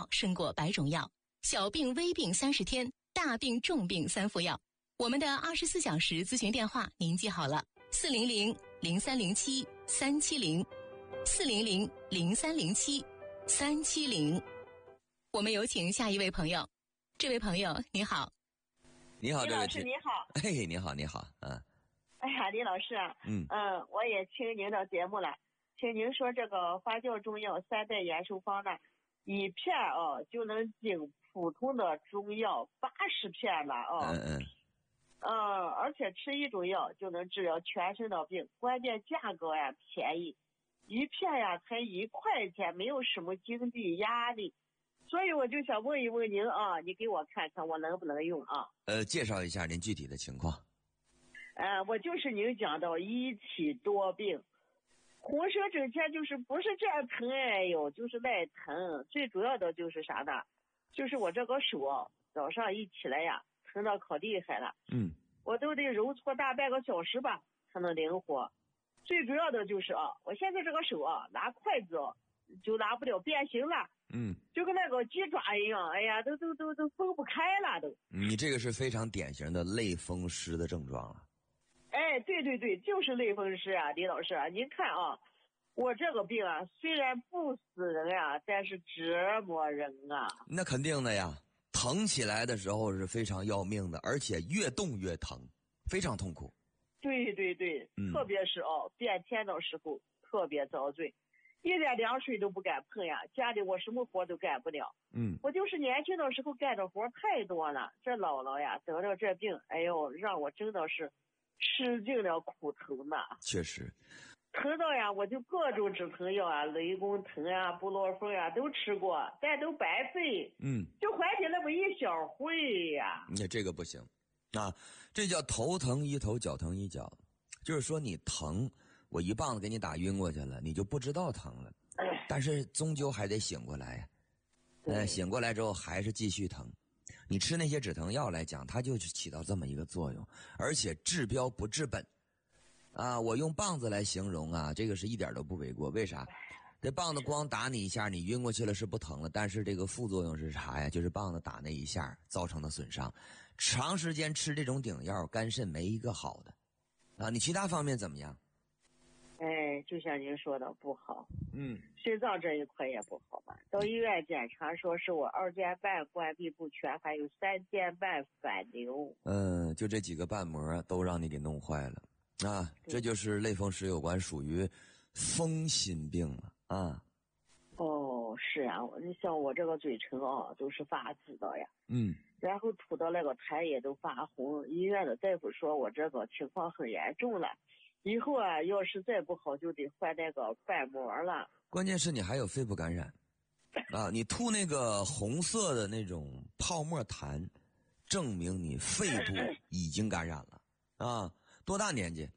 胜过百种药，小病微病30天，大病重病3副药。我们的24小时咨询电话您记好了，400-0307-370，400-0307-370。我们有请下一位朋友。这位朋友你好。 你好， 李老师你好。 哎，你好， 哎呀，李老师啊，我也听您的节目了，听您说这个发酵中药3代延寿方呢，一片就能顶普通的中药80片了而且吃一种药就能治疗全身的病，关键价格呀便宜，一片呀才1块钱，没有什么经济压力，所以我就想问一问您啊，你给我看看我能不能用啊？ 介绍一下您具体的情况。 我就是您讲到一体多病，浑身整天就是不是这样疼，哎呦，就是那疼，最主要的就是啥呢？就是我这个手早上一起来呀，疼到可厉害了，我都得揉搓大半个小时吧才能灵活。最主要的就是我现在这个手拿筷子就拿不了，变形了，就跟那个鸡爪一样，哎呀，都分不开了都。 你这个是非常典型的类风湿的症状了。 哎，对，就是类风湿啊，李老师啊，您看我这个病虽然不死人但是折磨人啊。 那肯定的呀，疼起来的时候是非常要命的，而且越动越疼，非常痛苦。 对，特别是变天的时候特别遭罪，一点凉水都不敢碰呀，家里我什么活都干不了。我就是年轻的时候干的活太多了，这老了呀得了这病，哎呦，让我真的是吃尽了苦头呢。 确实疼到呀我就各种止疼药雷公疼布洛芬都吃过，但都白费，就缓解那么一小会呀。 那这个不行啊，这叫头疼医头，脚疼医脚，就是说你疼，我一棒子给你打晕过去了，你就不知道疼了，但是终究还得醒过来呀。醒过来之后还是继续疼。你吃那些止疼药来讲，它就起到这么一个作用，而且治标不治本我用棒子来形容这个是一点都不为过。为啥？这棒子光打你一下，你晕过去了是不疼了，但是这个副作用是啥呀？就是棒子打那一下造成的损伤，长时间吃这种顶药，肝肾没一个好的你其他方面怎么样？ 就像您说的不好，心脏这一块也不好吧？到医院检查说是我2间半关闭不全，还有3间半反流。 就这几个瓣膜都让你给弄坏了这就是类风湿有关，属于风心病了是你像我这个嘴唇都是发紫的呀，然后吐的那个痰也都发红，医院的大夫说我这个情况很严重了，以后要是再不好就得换那个瓣膜了。 关键是你还有肺部感染你吐那个红色的那种泡沫痰，证明你肺部已经感染了多大年纪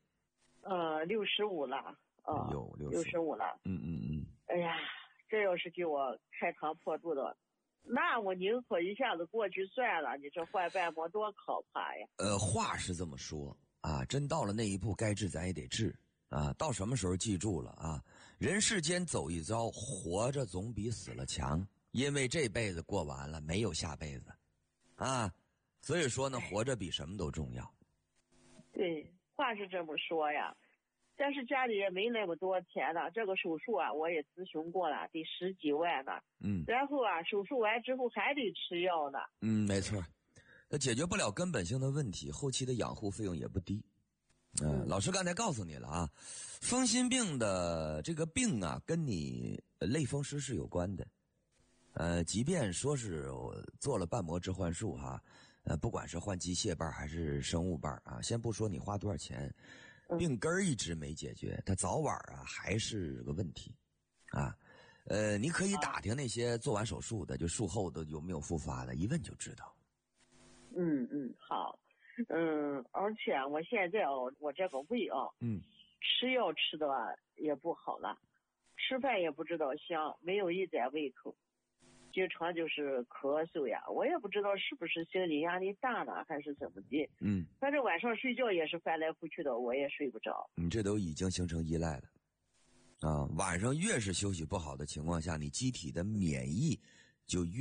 ？65了65了。哎呀，这要是给我开膛破肚的，那我宁可一下子过去算了，你这换瓣膜多可怕呀。 话是这么说真到了那一步该治咱也得治到什么时候记住了人世间走一遭，活着总比死了强，因为这辈子过完了没有下辈子所以说呢，活着比什么都重要。 对，话是这么说呀，但是家里也没那么多钱呢，这个手术我也咨询过了，得10几万呢。然后手术完之后还得吃药呢。 没错，解决不了根本性的问题，后期的养护费用也不低。老师刚才告诉你了风心病的这个病跟你类风湿是有关的。即便说是我做了瓣膜置换术不管是换机械瓣还是生物瓣先不说你花多少钱，病根儿一直没解决，它早晚还是个问题你可以打听那些做完手术的，就术后的有没有复发的，一问就知道。 好。而且我现在我这个胃吃药吃的也不好了，吃饭也不知道香，没有一点胃口，经常就是咳嗽呀，我也不知道是不是心理压力大了还是怎么的。反正晚上睡觉也是翻来覆去的，我也睡不着。 你这都已经形成依赖了晚上越是休息不好的情况下，你机体的免疫就越